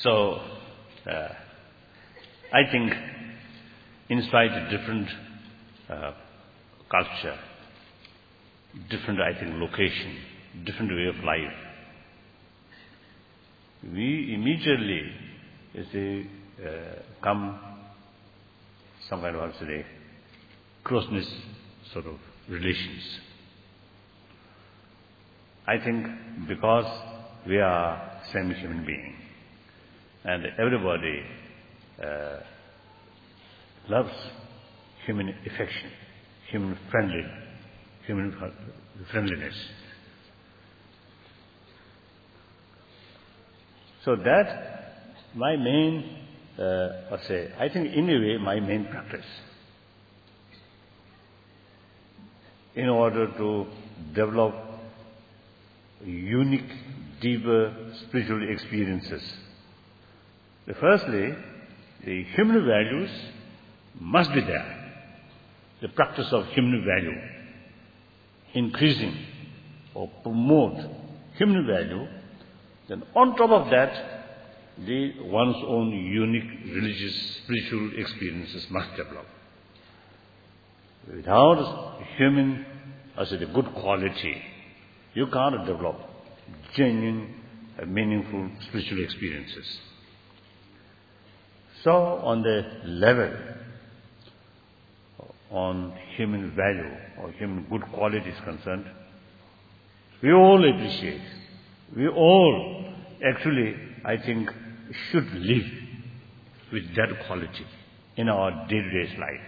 So, I think in spite of different culture, different, I think, location, different way of life, we immediately, come some kind of, closeness sort of relations. I think because we are same human being, and everybody loves human affection, human friendliness. So that my main, I think in a way my main practice in order to develop unique, deeper spiritual experiences. Firstly, the human values must be there. The practice of human value, increasing or promote human value, then on top of that, one's own unique religious, spiritual experiences must develop. Without human, the good quality, you can't develop genuine, meaningful spiritual experiences. So, on the level, on human value or human good quality is concerned, we all appreciate, we all actually, I think, should live with that quality in our day-to-day life.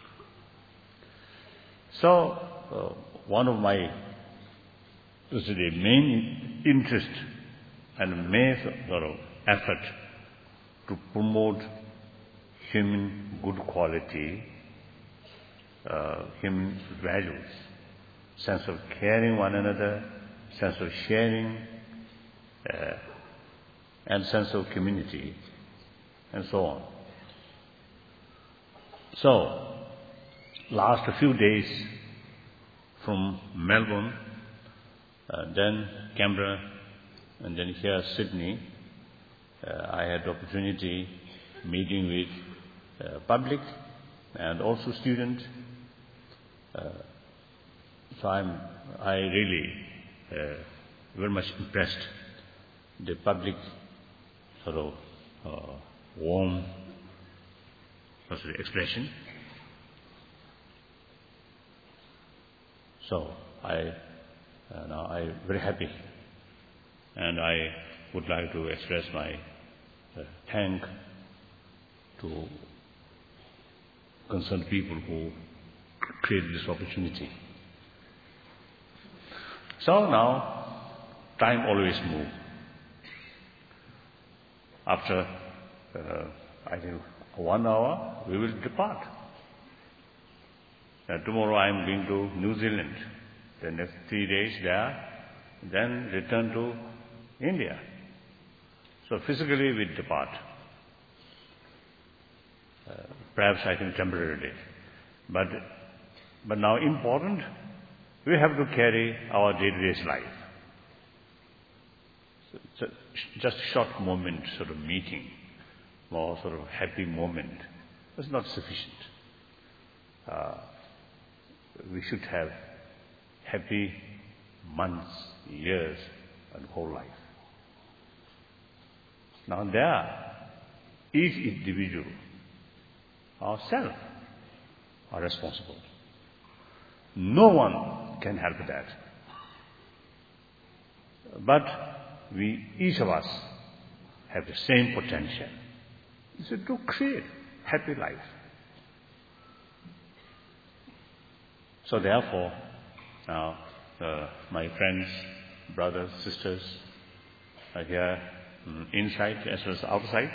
So, one of my main interest and main sort of effort to promote human good quality, human values, sense of caring one another, sense of sharing, and sense of community, and so on. So, last few days from Melbourne, then Canberra, and then here Sydney, I had the opportunity meeting with public and also students. So I really very much impressed the public sort of warm expression. So I'm very happy, and I would like to express my thank to concerned people who created this opportunity. So now, time always moves. After, I think, 1 hour, we will depart. Tomorrow I am going to New Zealand. The next 3 days there, then return to India. So physically we depart. Perhaps I think temporarily. But now important, we have to carry our day-to-day life. So just short moment, sort of meeting, more sort of happy moment, is not sufficient. We should have happy months, years, and whole life. Now there, each individual, ourselves, are responsible. No one can help that. But each of us, have the same potential. It's to create happy life. So therefore, now my friends, brothers, sisters are here inside as well as outside.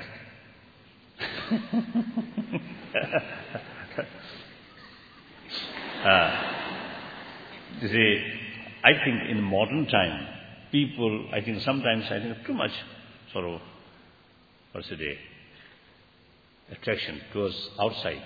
You see, I think in modern time, people, I think sometimes, too much sort of, attraction towards outside.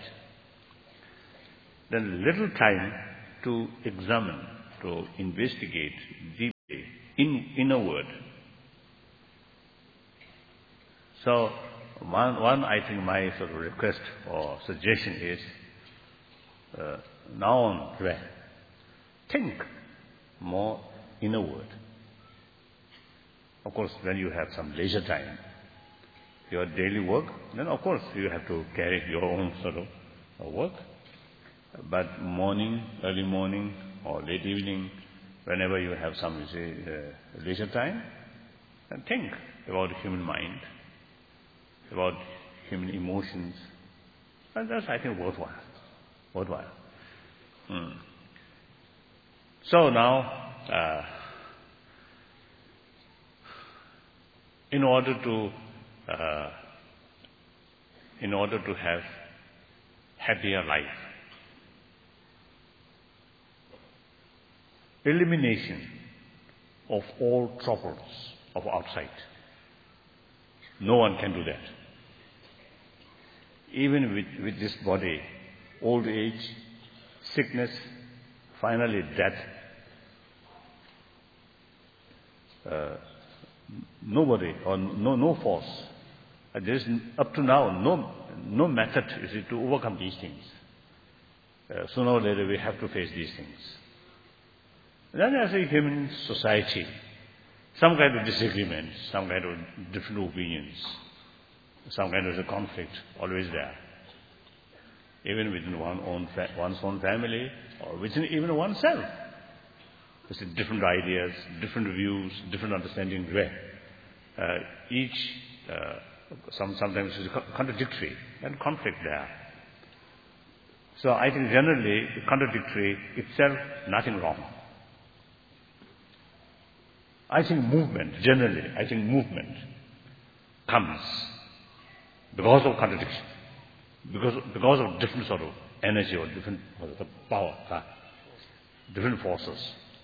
Then little time to examine, to investigate deeply inward. So, one I think my sort of request or suggestion is, now on today, think more inward. Of course, when you have some leisure time, your daily work, then of course you have to carry your own sort of work. But morning, early morning or late evening, whenever you have some leisure time, then think about the human mind, about human emotions. And that's, I think, worthwhile. So now, in order to have happier life, elimination of all troubles of outside. No one can do that. Even with this body, old age, sickness, finally death, nobody or no force. There is up to now no method to overcome these things. Sooner or later we have to face these things. Then as a human society, some kind of disagreement, some kind of different opinions, some kind of conflict always there. Even within one's own family or within even oneself. There's different ideas, different views, different understandings there. Sometimes it's contradictory and conflict there. So I think generally contradictory itself, nothing wrong. I think movement comes because of contradiction, because of different sort of energy or different power, different forces.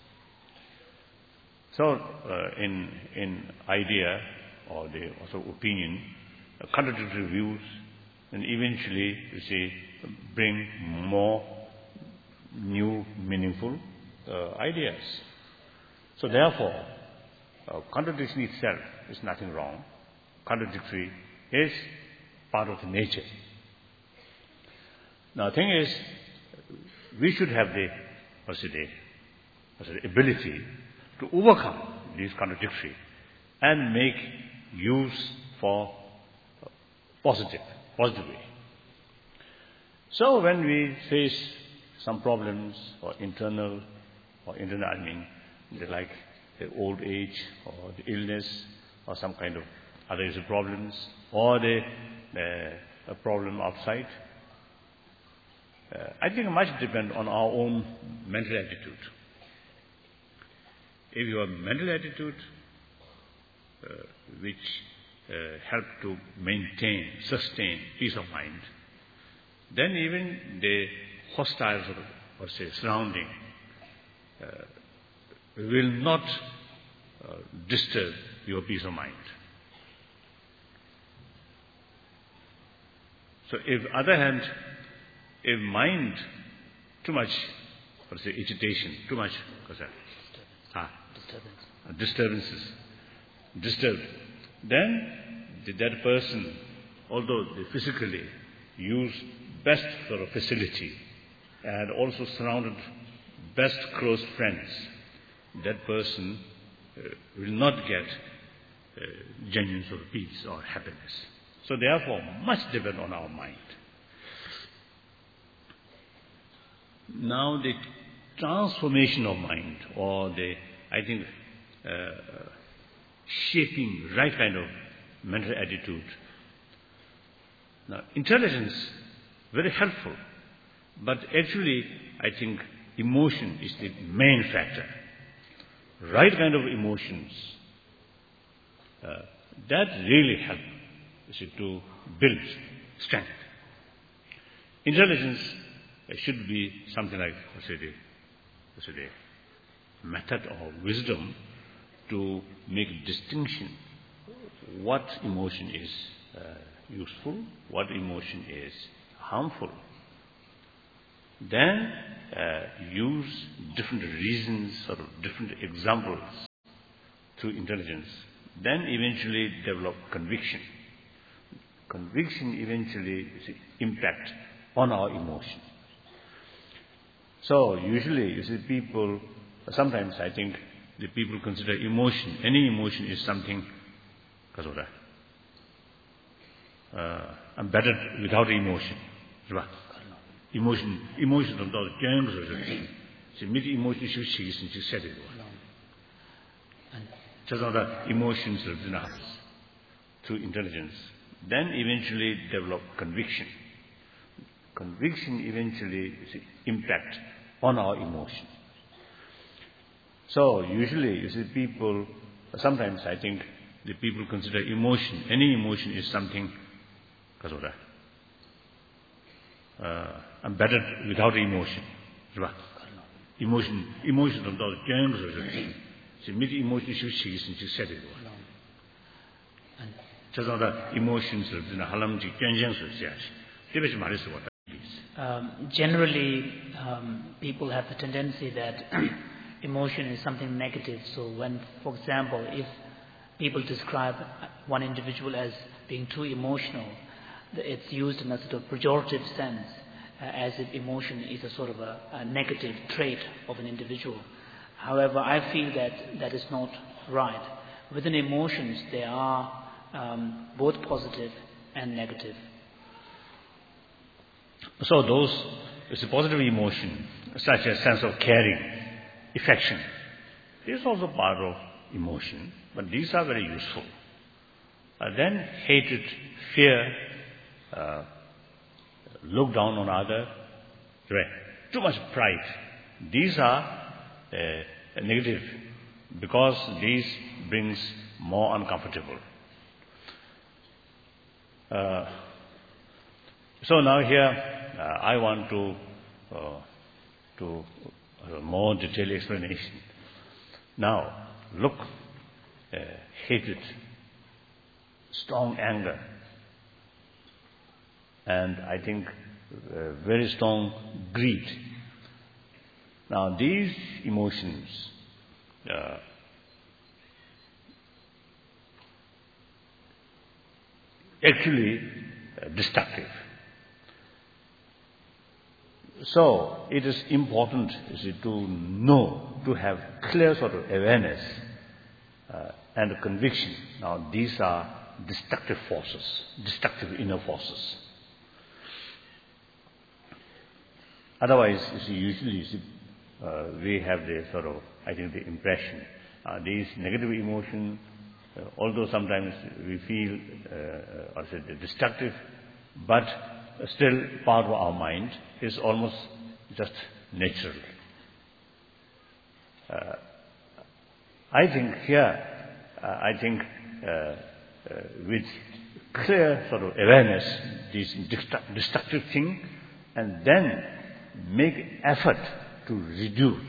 So in idea or the also opinion, contradictory views, and eventually bring more new meaningful ideas. So therefore, contradiction itself is nothing wrong. Contradictory is part of the nature. Now, the thing is, we should have the ability to overcome these contradictory and make use for positive way. So when we face some problems or internal, like the old age or the illness or some kind of other problems or a problem outside, I think much depends on our own mental attitude. If your mental attitude, which help to maintain, sustain peace of mind, then even the hostile surrounding will not disturb your peace of mind. So if other hand, if mind too much agitation, too much disturbed, then that person, although they physically use best sort of facility and also surrounded best close friends, that person will not get genuine sort of peace or happiness. So therefore, much depend on our mind. Now the transformation of mind, or shaping right kind of mental attitude. Now, intelligence, very helpful, but actually, I think emotion is the main factor. Right kind of emotions, that really help to build strength. Intelligence should be something like, the method or wisdom to make a distinction what emotion is useful, what emotion is harmful. Then use different reasons or different examples through intelligence. Then eventually develop conviction conviction eventually impact on our emotion. So usually, you see, people, sometimes I think the people consider emotion, any emotion is something, I'm better without emotion. Emotion don't know, so meet emotion should see since you said it. Just the emotions through intelligence. Then eventually develop conviction. Conviction eventually impact on our emotion. So usually, you see, people, sometimes I think the people consider emotion, any emotion is something, I'm better without emotion. Emotion don't know, so meet emotion should see since you said it. Just the emotions generally, people have the tendency that emotion is something negative. So when, for example, if people describe one individual as being too emotional, it's used in a sort of pejorative sense, as if emotion is a sort of a negative trait of an individual. However, I feel that that is not right. Within emotions, there are both positive and negative. So those, it's a positive emotion, such as sense of caring, affection. This is also part of emotion, but these are very useful. Then hatred, fear, look down on others, too much pride. These are negative, because these brings more uncomfortable. So now here I want to more detailed explanation. Now look, hatred, strong anger, and I think very strong greed. Now these emotions actually destructive. So it is important, you see, to know, to have clear sort of awareness and conviction. Now these are destructive forces, destructive inner forces. Otherwise, you see, usually we have the sort of, I think, the impression, these negative emotions, although sometimes we feel destructive, but still part of our mind is almost just natural. I think here, with clear sort of awareness, these destructive thing, and then make effort to reduce.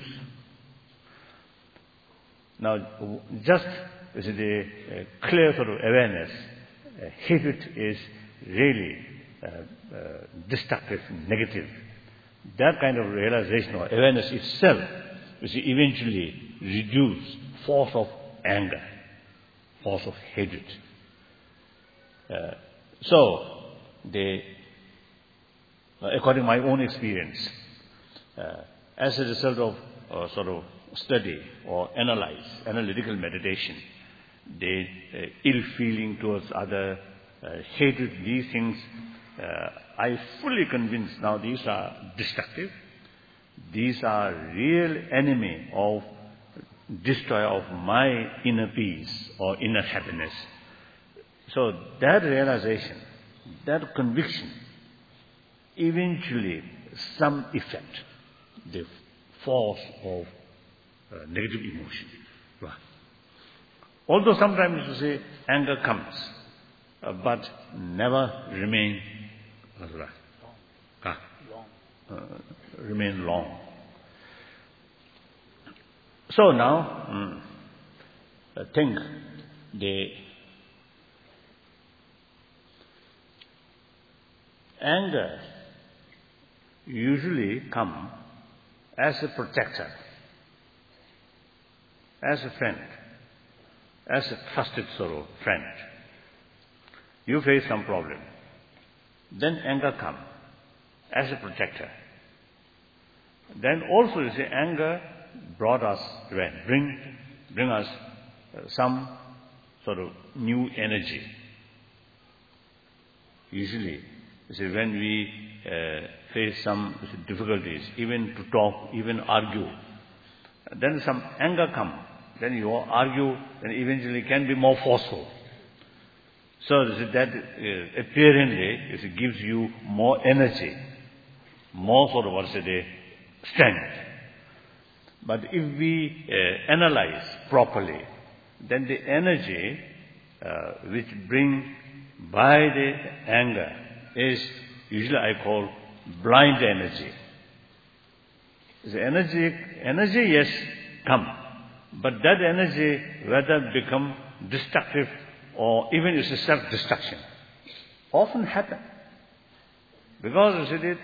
Now, just the clear sort of awareness, hatred is really destructive, negative. That kind of realization or awareness itself, you see, eventually reduce force of anger, force of hatred. So, according to my own experience, as a result of sort of study or analytical meditation, the ill feeling towards other, hatred, these things, I fully convinced now these are destructive. These are real enemy of destroyer of my inner peace or inner happiness. So that realization, that conviction, eventually some effect, the force of negative emotion. Right. Although sometimes you say anger comes, but never remain remain long. So now, think the anger usually come as a protector, as a friend, as a trusted sort of friend. You face some problem. then anger comes as a protector. Then also, you see, anger bring us some sort of new energy. Usually, you see, when we face some difficulties, even to talk, even argue, then some anger comes. Then you argue, then eventually can be more forceful. So that apparently it gives you more energy, more sort of strength. But if we analyze properly, then the energy which bring by the anger is usually I call blind energy. The energy yes, come, but that energy whether become destructive or even it's a self-destruction, often happen. Because you see,